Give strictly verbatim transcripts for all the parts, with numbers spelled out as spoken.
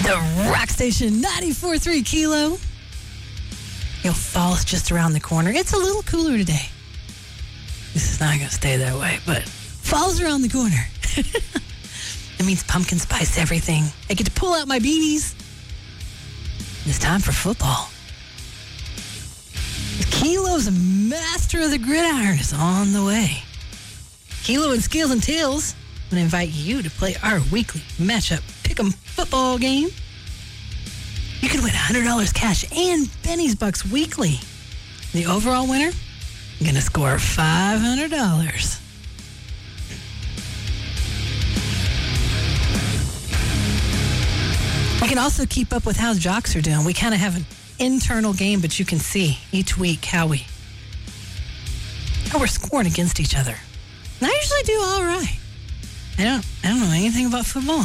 The Rock Station ninety-four point three Kilo. You know, fall's just around the corner. It's a little cooler today. This is not going to stay that way, but fall's around the corner. It means pumpkin spice everything. I get to pull out my beanies. It's time for football. Kilo's master of the gridiron is on the way. Kilo and Scales and Tails I'm going to invite you to play our weekly matchup pick'em football game. You can win one hundred dollars cash and Benny's Bucks weekly. The overall winner, going to score five hundred dollars. You can also keep up with how jocks are doing. We kind of have an internal game, but you can see each week how we how we're scoring against each other. And I usually do all right. I don't I don't know anything about football.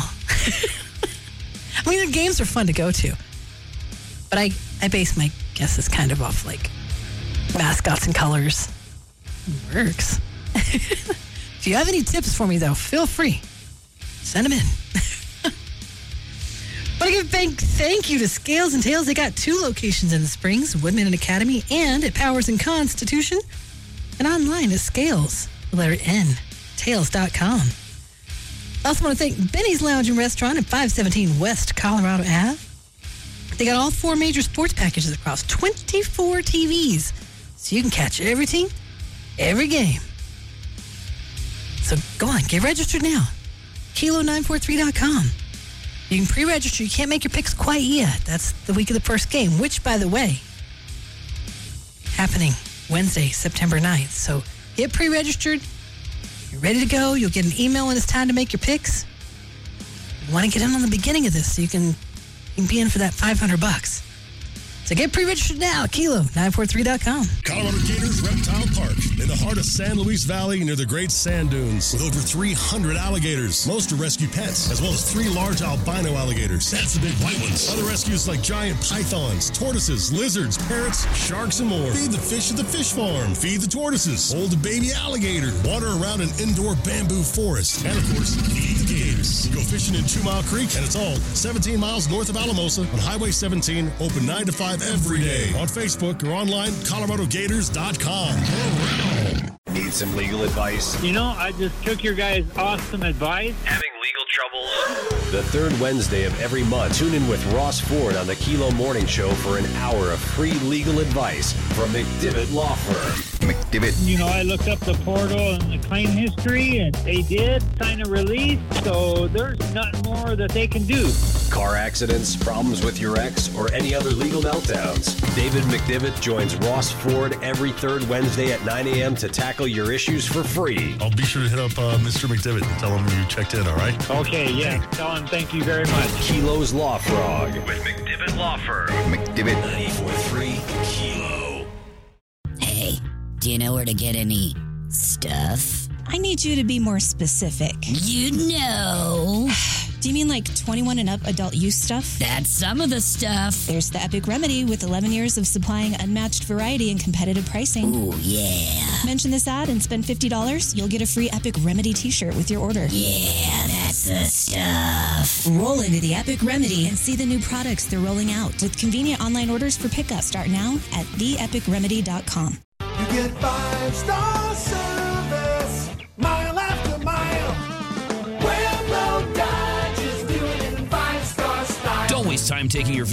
I mean, the games are fun to go to. But I, I base my guesses kind of off, like, mascots and colors. It works. If you have any tips for me, though, feel free. Send them in. Want to give a big thank you to Scales and Tails. They got two locations in the Springs, Woodman and Academy, and at Powers and Constitution. And online at Scales, the letter N, tails dot com. I also want to thank Benny's Lounge and Restaurant at five seventeen West Colorado Avenue. They got all four major sports packages across twenty-four T Vs, so you can catch every team, every game. So go on, get registered now. kilo nine four three dot com. You can pre-register. You can't make your picks quite yet. That's the week of the first game, which, by the way, happening Wednesday, September ninth. So get pre-registered. You're ready to go. You'll get an email when it's time to make your picks. You want to get in on the beginning of this so you can, you can be in for that five hundred bucks. So get pre-registered now, kilo nine four three dot com. Colorado Gators Reptile Park in the heart of San Luis Valley near the Great Sand Dunes with over three hundred alligators. Most are rescue pets, as well as three large albino alligators. That's the big white ones. Other rescues like giant pythons, tortoises, lizards, parrots, sharks, and more. Feed the fish at the fish farm. Feed the tortoises. Hold a baby alligator. Water around an indoor bamboo forest. And, of course, feed the gators. Go fishing in Two Mile Creek, and it's all seventeen miles north of Alamosa on Highway seventeen, open nine to five every day. On Facebook or online, colorado gators dot com. Need some legal advice? You know, I just took your guys' awesome advice. Having legal troubles? The third Wednesday of every month, tune in with Ross Ford on the Kilo Morning Show for an hour of free legal advice from McDivitt Law Firm. McDivitt. You know, I looked up the portal and the claim history, and they did sign a release, so there's nothing more that they can do. Car accidents, problems with your ex, or any other legal meltdowns. David McDivitt joins Ross Ford every third Wednesday at nine a.m. to tackle your issues for free. I'll be sure to hit up uh, Mister McDivitt and tell him you checked in, all right? Okay, yeah. Tell him thank you very much. Kilo's Law Frog with McDivitt Law Firm. McDivitt ninety-four point three Kilo. Hey, do you know where to get any stuff? I need you to be more specific. You know. Do you mean like twenty-one and up adult use stuff? That's some of the stuff. There's the Epic Remedy with eleven years of supplying unmatched variety and competitive pricing. Ooh, yeah. Mention this ad and spend fifty dollars. You'll get a free Epic Remedy t-shirt with your order. Yeah, that's the stuff. Roll into the Epic Remedy and see the new products they're rolling out with convenient online orders for pickup. Start now at the epic remedy dot com. You get five-star service, mile after mile. Well, no Dodge is doing it in five-star style. Don't waste time taking your